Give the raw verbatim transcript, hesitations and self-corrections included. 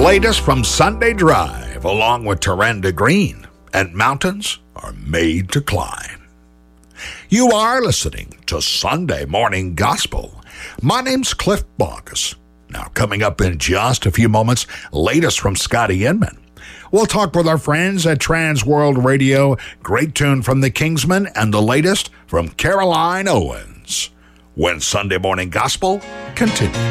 latest from Sunday Drive, along with Taranda Green, and Mountains Are Made to Climb. You are listening to Sunday Morning Gospel. My name's Cliff Bogus. Now, coming up in just a few moments, latest from Scotty Inman. We'll talk with our friends at Trans World Radio, great tune from the Kingsmen, and the latest from Caroline Owens. When Sunday Morning Gospel continues.